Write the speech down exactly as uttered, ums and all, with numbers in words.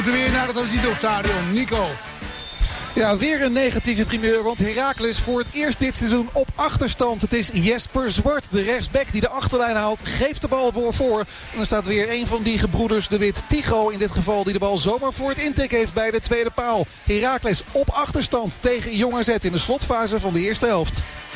Weer naar het Osido-stadion. Nico. Ja, weer een negatieve primeur, want Heracles voor het eerst dit seizoen op achterstand. Het is Jesper Zwart, de rechtsback, die de achterlijn haalt. Geeft de bal voor voor. En er staat weer een van die gebroeders, de Wit, Tigo in dit geval, die de bal zomaar voor het intik heeft bij de tweede paal. Heracles op achterstand tegen Jong A Z in de slotfase van de eerste helft.